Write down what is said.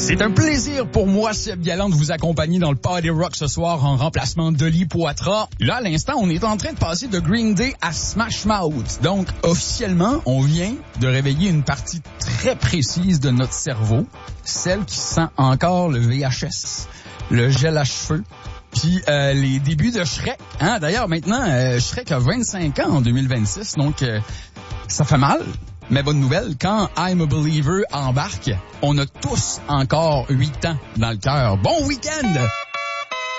C'est un plaisir pour moi, Seb Galland, de vous accompagner dans le Party Rock ce soir en remplacement d'Oli Poitras. Là, à l'instant, on est en train de passer de Green Day à Smash Mouth. Donc, officiellement, on vient de réveiller une partie très précise de notre cerveau, celle qui sent encore le VHS, le gel à cheveux, puis les débuts de Shrek. Hein? D'ailleurs, maintenant, Shrek a 25 ans en 2026, donc ça fait mal. Mais bonne nouvelle, quand I'm a Believer embarque, on a tous encore 8 ans dans le cœur. Bon week-end!